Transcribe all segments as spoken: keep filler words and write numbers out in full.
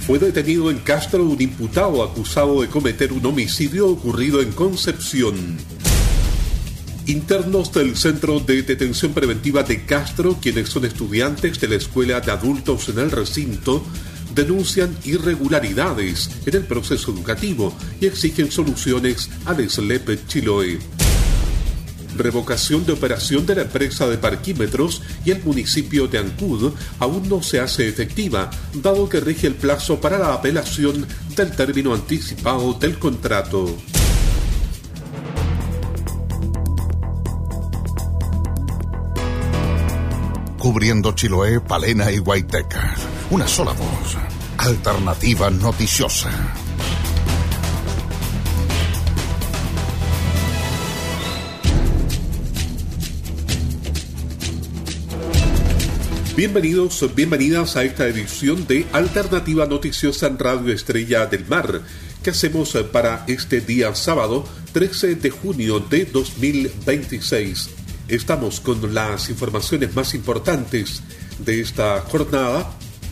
Fue detenido en Castro un imputado acusado de cometer un homicidio ocurrido en Concepción. Internos del Centro de Detención Preventiva de Castro, quienes son estudiantes de la Escuela de Adultos en el recinto, denuncian irregularidades en el proceso educativo y exigen soluciones al S L E P Chiloé. Revocación de operación de la empresa de parquímetros y el municipio de Ancud aún no se hace efectiva, dado que rige el plazo para la apelación del término anticipado del contrato. Cubriendo Chiloé, Palena y Guaitecas. Una sola voz. Alternativa noticiosa. Bienvenidos, bienvenidas a esta edición de Alternativa Noticiosa en Radio Estrella del Mar, que hacemos para este día sábado, trece de junio de dos mil veintiséis. Estamos con las informaciones más importantes de esta jornada.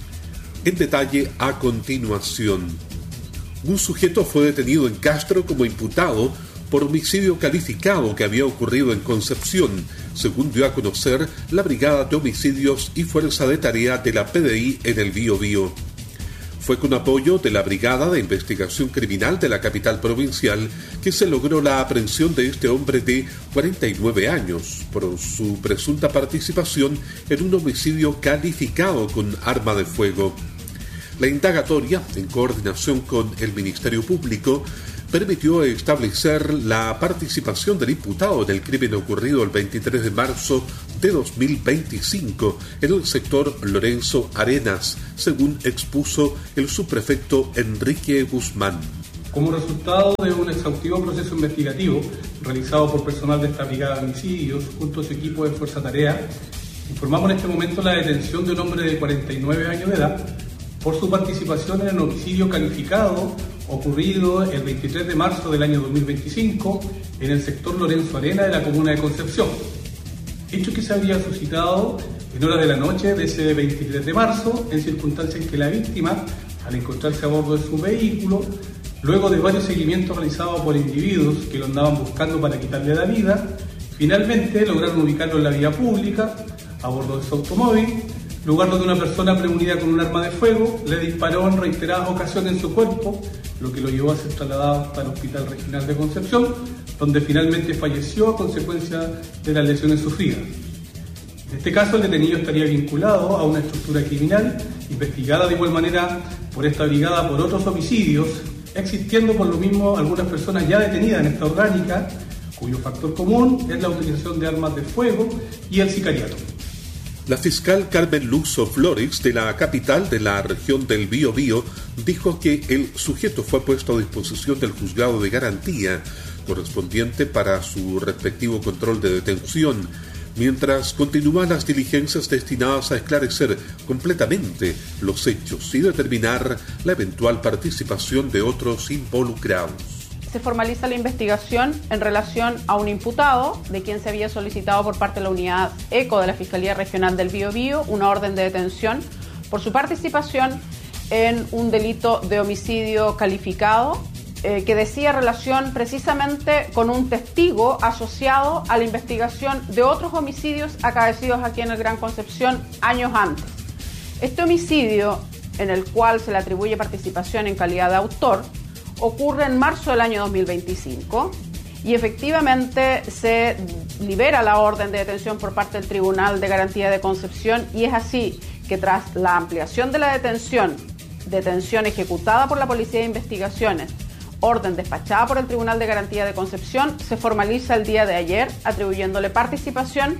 En detalle a continuación. Un sujeto fue detenido en Castro como imputado por homicidio calificado que había ocurrido en Concepción, según dio a conocer la Brigada de Homicidios y Fuerza de Tarea de la P D I en el Biobío. Fue con apoyo de la Brigada de Investigación Criminal de la capital provincial que se logró la aprehensión de este hombre de cuarenta y nueve años por su presunta participación en un homicidio calificado con arma de fuego. La indagatoria, en coordinación con el Ministerio Público, permitió establecer la participación del imputado en el crimen ocurrido el veintitrés de marzo de dos mil veinticinco en el sector Lorenzo Arenas, según expuso el subprefecto Enrique Guzmán. Como resultado de un exhaustivo proceso investigativo realizado por personal de esta brigada de homicidios junto a su equipo de Fuerza Tarea, informamos en este momento la detención de un hombre de cuarenta y nueve años de edad por su participación en el homicidio calificado ocurrido el veintitrés de marzo del año dos mil veinticinco en el sector Lorenzo Arena de la comuna de Concepción. Hecho que se habría suscitado en horas de la noche de ese veintitrés de marzo, en circunstancias en que la víctima, al encontrarse a bordo de su vehículo, luego de varios seguimientos realizados por individuos que lo andaban buscando para quitarle la vida, finalmente lograron ubicarlo en la vía pública, a bordo de su automóvil, lugar donde una persona premunida con un arma de fuego le disparó en reiteradas ocasiones en su cuerpo, lo que lo llevó a ser trasladado hasta el Hospital Regional de Concepción, donde finalmente falleció a consecuencia de las lesiones sufridas. En este caso, el detenido estaría vinculado a una estructura criminal, investigada de igual manera por esta brigada por otros homicidios, existiendo por lo mismo algunas personas ya detenidas en esta orgánica, cuyo factor común es la utilización de armas de fuego y el sicariato. La fiscal Carmen Luzo Flores, de la capital de la región del Biobío, dijo que el sujeto fue puesto a disposición del juzgado de garantía correspondiente para su respectivo control de detención, mientras continúan las diligencias destinadas a esclarecer completamente los hechos y determinar la eventual participación de otros involucrados. Se formaliza la investigación en relación a un imputado de quien se había solicitado por parte de la unidad ECO de la Fiscalía Regional del Biobío una orden de detención por su participación en un delito de homicidio calificado eh, que decía relación precisamente con un testigo asociado a la investigación de otros homicidios acaecidos aquí en el Gran Concepción años antes. Este homicidio, en el cual se le atribuye participación en calidad de autor, ocurre en marzo del año dos mil veinticinco y efectivamente se libera la orden de detención por parte del Tribunal de Garantía de Concepción, y es así que tras la ampliación de la detención, detención ejecutada por la Policía de Investigaciones, orden despachada por el Tribunal de Garantía de Concepción, se formaliza el día de ayer atribuyéndole participación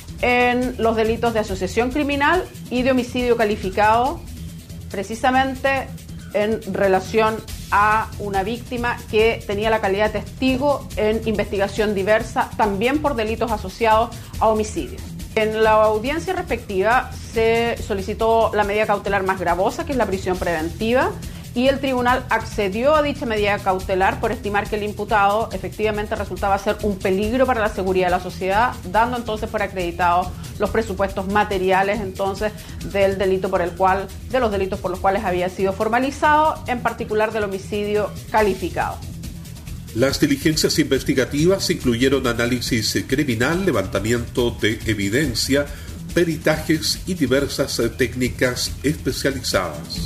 en los delitos de asociación criminal y de homicidio calificado, precisamente en relación a una víctima que tenía la calidad de testigo en investigación diversa, también por delitos asociados a homicidios. En la audiencia respectiva se solicitó la medida cautelar más gravosa, que es la prisión preventiva, y el tribunal accedió a dicha medida cautelar por estimar que el imputado efectivamente resultaba ser un peligro para la seguridad de la sociedad, dando entonces por acreditados los presupuestos materiales entonces del delito por el cual, de los delitos por los cuales había sido formalizado, en particular del homicidio calificado. Las diligencias investigativas incluyeron análisis criminal, levantamiento de evidencia, peritajes y diversas técnicas especializadas.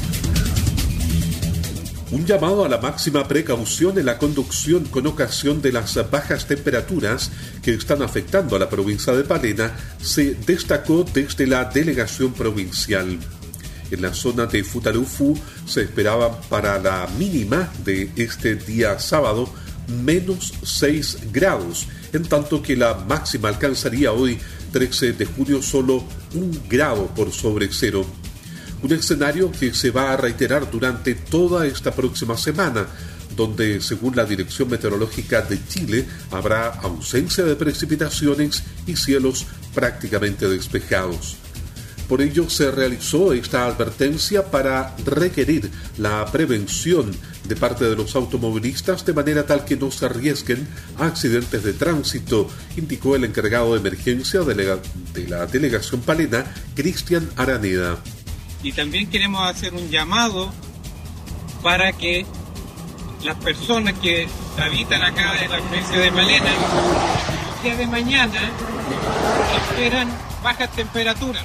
Un llamado a la máxima precaución en la conducción con ocasión de las bajas temperaturas que están afectando a la provincia de Palena se destacó desde la delegación provincial. En la zona de Futaleufú se esperaba para la mínima de este día sábado menos seis grados, en tanto que la máxima alcanzaría hoy, trece de junio, solo un grado por sobre cero. Un escenario que se va a reiterar durante toda esta próxima semana, donde, según la Dirección Meteorológica de Chile, habrá ausencia de precipitaciones y cielos prácticamente despejados. Por ello, se realizó esta advertencia para requerir la prevención de parte de los automovilistas de manera tal que no se arriesguen a accidentes de tránsito, indicó el encargado de emergencia de la, de la delegación palena, Cristian Araneda. Y también queremos hacer un llamado para que las personas que habitan acá en la provincia de Palena, el día de mañana esperan bajas temperaturas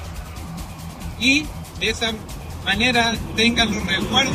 y de esa manera tengan los resguardos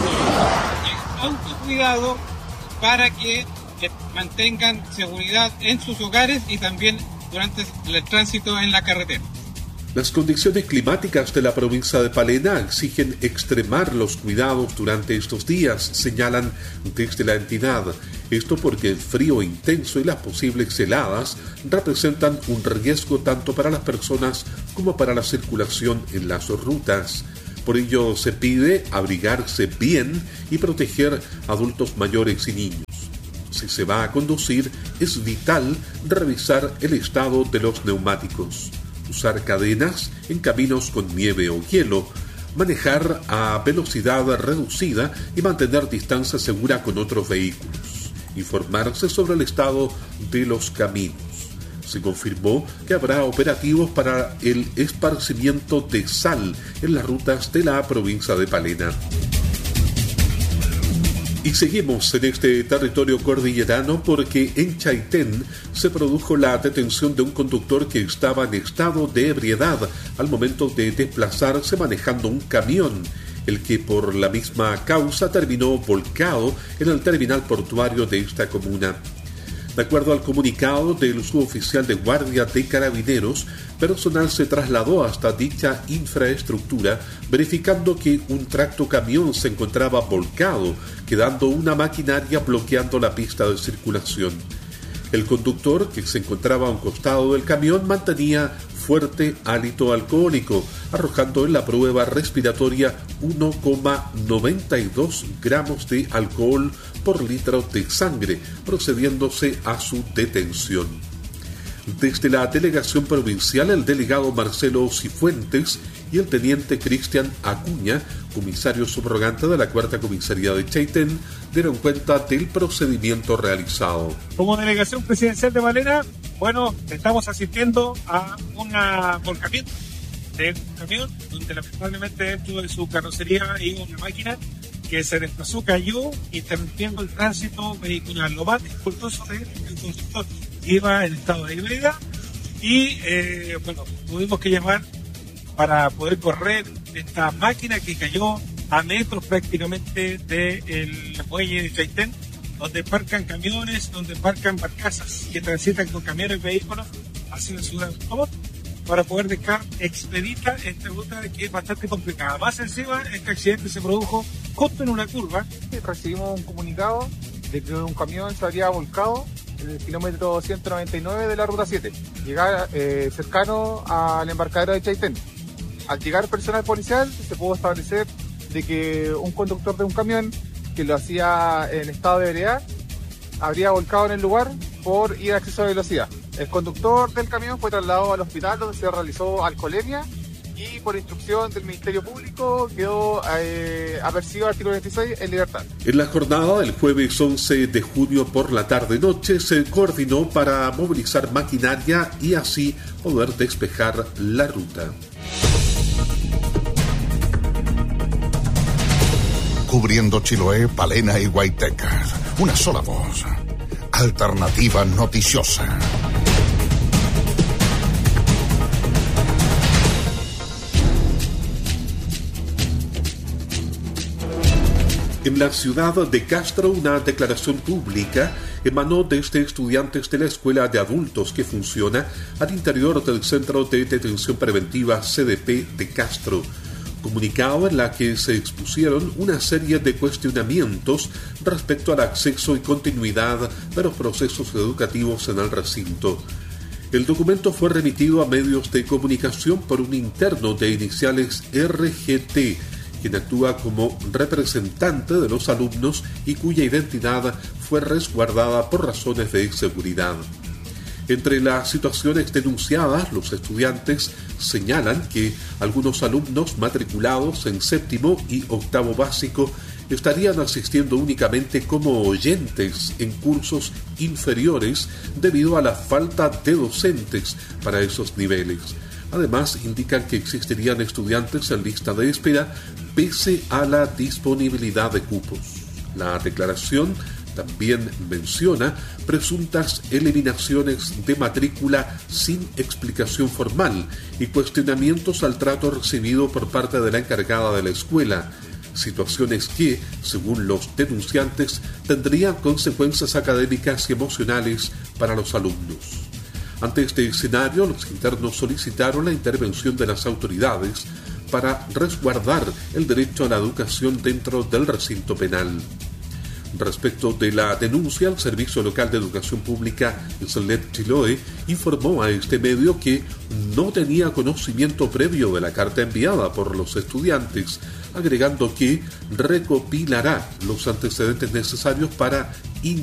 y autocuidado para que, que mantengan seguridad en sus hogares y también durante el tránsito en la carretera. Las condiciones climáticas de la provincia de Palena exigen extremar los cuidados durante estos días, señalan desde la entidad. Esto porque el frío intenso y las posibles heladas representan un riesgo tanto para las personas como para la circulación en las rutas. Por ello se pide abrigarse bien y proteger a adultos mayores y niños. Si se va a conducir, es vital revisar el estado de los neumáticos. Usar cadenas en caminos con nieve o hielo, manejar a velocidad reducida y mantener distancia segura con otros vehículos. Informarse sobre el estado de los caminos. Se confirmó que habrá operativos para el esparcimiento de sal en las rutas de la provincia de Palena. Y seguimos en este territorio cordillerano porque en Chaitén se produjo la detención de un conductor que estaba en estado de ebriedad al momento de desplazarse manejando un camión, el que por la misma causa terminó volcado en el terminal portuario de esta comuna. De acuerdo al comunicado del suboficial de guardia de Carabineros, personal se trasladó hasta dicha infraestructura verificando que un tractocamión se encontraba volcado, quedando una maquinaria bloqueando la pista de circulación. El conductor, que se encontraba a un costado del camión, mantenía fuerte hálito alcohólico, arrojando en la prueba respiratoria uno coma noventa y dos gramos de alcohol por litro de sangre, procediéndose a su detención. Desde la delegación provincial, el delegado Marcelo Cifuentes y el teniente Cristian Acuña, comisario subrogante de la cuarta comisaría de Chaitén, dieron cuenta del procedimiento realizado. Como delegación presidencial de Palena, bueno, estamos asistiendo a un volcamiento de un camión donde lamentablemente dentro de su carrocería iba una máquina que se desplazó, cayó, interrumpiendo el tránsito vehicular. Lo más dificultoso de el conductor iba en estado de ebriedad y eh, bueno, tuvimos que llamar para poder correr esta máquina que cayó a metros prácticamente del muelle de Chaitén, donde parcan camiones, donde parcan barcazas que transitan con camiones y vehículos hacia la ciudad de Octomor, para poder dejar expedita esta ruta que es bastante complicada. Más encima, este accidente se produjo justo en una curva. Recibimos un comunicado de que un camión se había volcado en el kilómetro ciento noventa y nueve de la ruta siete, llegar eh, cercano al embarcadero de Chaitén. Al llegar personal policial se pudo establecer de que un conductor de un camión que lo hacía en estado de ebriedad habría volcado en el lugar por ir a exceso de velocidad. El conductor del camión fue trasladado al hospital donde se realizó alcoholemia y por instrucción del Ministerio Público quedó eh, apercibido al artículo veintiséis en libertad. En la jornada del jueves once de junio por la tarde-noche se coordinó para movilizar maquinaria y así poder despejar la ruta. Cubriendo Chiloé, Palena y Guaitecas. Una sola voz. Alternativa Noticiosa. En la ciudad de Castro, una declaración pública emanó desde estudiantes de la Escuela de Adultos que funciona al interior del Centro de Detención Preventiva C D P de Castro. Comunicado en la que se expusieron una serie de cuestionamientos respecto al acceso y continuidad de los procesos educativos en el recinto. El documento fue remitido a medios de comunicación por un interno de iniciales R G T, quien actúa como representante de los alumnos y cuya identidad fue resguardada por razones de seguridad. Entre las situaciones denunciadas, los estudiantes señalan que algunos alumnos matriculados en séptimo y octavo básico estarían asistiendo únicamente como oyentes en cursos inferiores debido a la falta de docentes para esos niveles. Además, indican que existirían estudiantes en lista de espera pese a la disponibilidad de cupos. La declaración también menciona presuntas eliminaciones de matrícula sin explicación formal y cuestionamientos al trato recibido por parte de la encargada de la escuela, situaciones que, según los denunciantes, tendrían consecuencias académicas y emocionales para los alumnos. Ante este escenario, los internos solicitaron la intervención de las autoridades para resguardar el derecho a la educación dentro del recinto penal. Respecto de la denuncia, el Servicio Local de Educación Pública, el SELEP Chiloé, informó a este medio que no tenía conocimiento previo de la carta enviada por los estudiantes, agregando que recopilará los antecedentes necesarios para